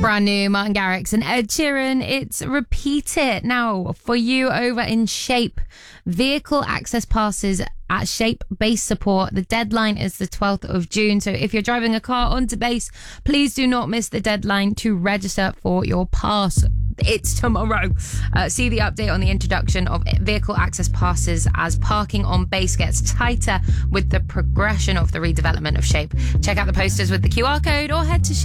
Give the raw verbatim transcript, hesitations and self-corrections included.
brand new Martin Garrix and Ed Sheeran. It's Repeat It. Now, for you over in Shape, vehicle access passes at Shape base support. The deadline is the twelfth of June. So if you're driving a car onto base, please do not miss the deadline to register for your pass. It's tomorrow. Uh, see the update on the introduction of vehicle access passes as parking on base gets tighter with the progression of the redevelopment of Shape. Check out the posters with the Q R code or head to Shape.